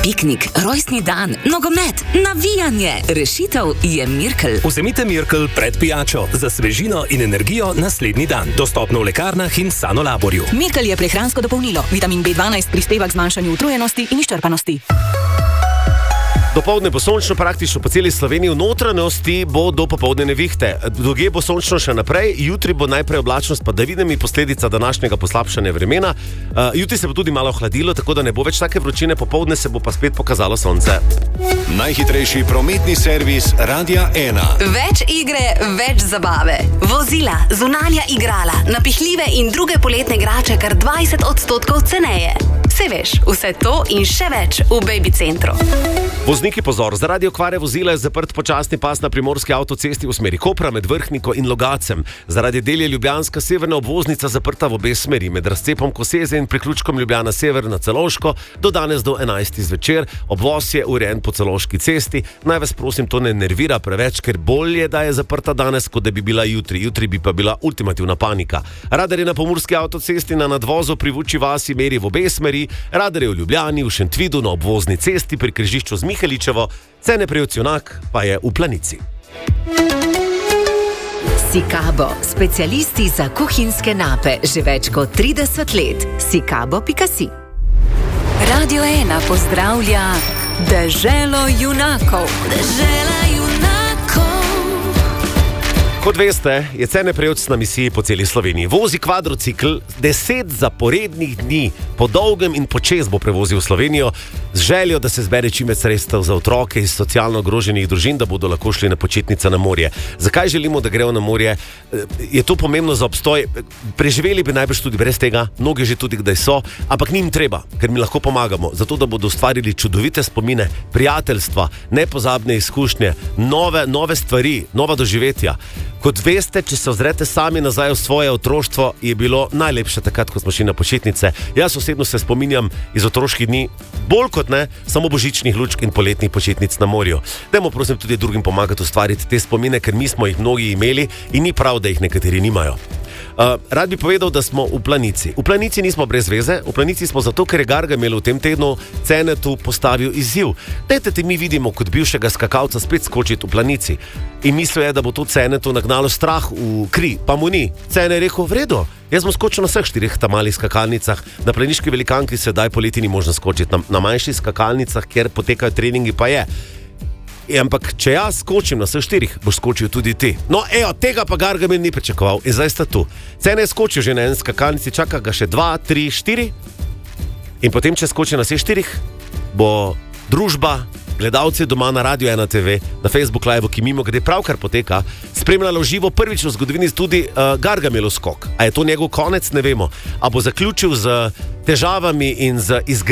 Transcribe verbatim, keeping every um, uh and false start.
Piknik, rojstni dan, nogomet, navijanje. Rešitev je Mirkel. Vzemite Mirkel pred pijačo za svežino in energijo naslednji dan. Dostopno v lekarnah in Sanolaborju. Mirkel je prehransko dopolnilo. Vitamin B dvanajst prispeva k zmanjšanju utrujenosti in izčrpanosti. Dopoldne bo sončno praktično po celi Sloveniji, v notranjosti bo do popoldne nevihte. Drugje bo sončno še naprej, jutri bo najprej oblačnost padavinami, posledica današnjega poslabšanja vremena. Uh, jutri se bo tudi malo hladilo, tako da ne bo več take vročine, popoldne se bo pa spet pokazalo sonce. Najhitrejši prometni servis Radia ena. Več igre, več zabave. Vozila, zunanja igrala, napihljive in druge poletne igrače kar dvajset odstotkov ceneje. Se veš, vse to in še več v Baby Centru. Vozniki pozor, zaradi okvare vozila je zaprt počasni pas na primorski avtocesti v smeri Kopra med Vrhniko in Logacem. Zaradi del je ljubljanska severna obvoznica zaprta v obe smeri med razcepom Koseze in priključkom Ljubljana sever na Celovško do danes do enajstih zvečer. Obvoz je urejen po Celovški cesti. Naj vas prosim, to ne nervira preveč, ker bolje, da je zaprta danes, kot da bi bila jutri. Jutri bi pa bila ultimativna panika. Radar je na pomurski avtocesti na nadvozu pri Vučji vasi meri v obe smeri. Radar je v Ljubljani, v Šentvidu na obvozni cesti pri križišču z Miheličevo, Cene Prevcionak pa je v Planici. Sikabo, specialisti za kuhinjske nape, že več kot trideset let. sikabo pika si. Radio ena pozdravlja Deželo junakov. Dežela junakov. Kot veste, je Cene Prevc na misiji po celi Sloveniji. Vozi kvadrocikl, deset zaporednih dni, po dolgem in počez bo prevozil Slovenijo, z željo, da se zbere čim več sredstev za otroke iz socialno ogroženih družin, da bodo lahko šli na počitnice na morje. Zakaj želimo, da grejo na morje? Je to pomembno za obstoj? Preživeli bi najbrž tudi brez tega, mnogi že tudi kdaj so, ampak ni jim treba, ker mi lahko pomagamo, zato da bodo ustvarili čudovite spomine, prijateljstva, nepozabne izkušnje, nove, nove stvari, nova doživetja. Kot veste, če se ozrete sami nazaj v svoje otroštvo, je bilo najlepše takrat, ko smo šli na počitnice. Jaz osebno se spominjam iz otroških dni, bolj kot ne, samo božičnih lučk in poletnih počitnic na morju. Dajmo prosim tudi drugim pomagati ustvariti te spomine, ker mi smo jih mnogi imeli in ni prav, da jih nekateri nimajo. Uh, rad bi povedal, da smo v Planici. V Planici nismo brez veze, v Planici smo zato, ker je Gargamel v tem tednu Cenetu postavil izziv. Dajte te mi vidimo kot bivšega skakalca spet skočiti v Planici. In mislil je, da bo to Cenetu nagnalo strah v kri, pa mu ni. Cene je rekel, v redu, jaz bom skočil na vseh štirih tamalih skakalnicah. Na planiški velikanki sedaj poleti ni možno skočiti, na, na manjših skakalnicah, kjer potekajo treningi, pa je. E, ampak, če jaz skočim na vseh štirih, boš skočil tudi ti. No, evo, tega pa Gargamel ni pričakoval in zdaj sta tu. Cene je skočil že na en skakalnici, čaka ga še dva, tri, štiri. In potem, če skoči na vseh štirih, bo družba, gledalci doma na Radio ena te ve, na Facebook Live, ki mimo grede pravkar poteka, spremljalo živo prvič v zgodovini tudi uh, Gargamelov skok. A je to njegov konec, ne vemo. A bo zaključil z težavami in z izgredom